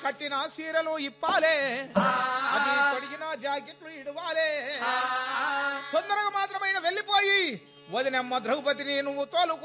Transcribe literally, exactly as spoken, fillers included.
కట్టిన సీరలు ఇప్పాలే, అది తొడిగిన జాకెట్లు ఇడవాలే. తొందరగా మాత్రమైన వెళ్ళిపోయి వదినమ్మ ద్రౌపదిని నువ్వు తోలు